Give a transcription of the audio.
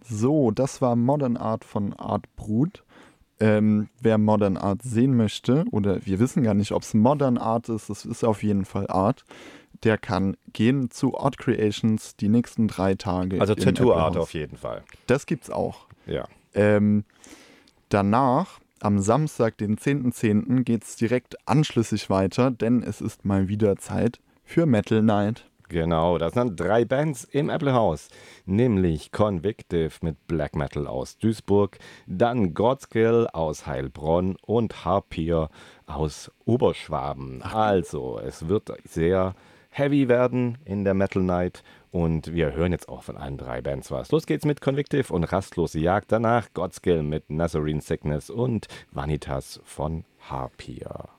So, das war Modern Art von Art Brut. Wer Modern Art sehen möchte, oder wir wissen gar nicht, ob es Modern Art ist, es ist auf jeden Fall Art, der kann gehen zu Art Creations die nächsten 3 Tage Also im Tattoo Apple Art House. auf jeden Fall. Das gibt's auch. Ja. Danach, am Samstag, den 10.10., geht es direkt anschlüssig weiter, denn es ist mal wieder Zeit für Metal Night. Genau, das sind 3 Bands im Apple House, nämlich Convictive mit Black Metal aus Duisburg, dann Godskill aus Heilbronn und Harpier aus Oberschwaben. Also, es wird sehr heavy werden in der Metal Night und wir hören jetzt auch von allen 3 Bands was. Los geht's mit Convictive und Rastlose Jagd, danach Godskill mit Nazarene Sickness und Vanitas von Harpier.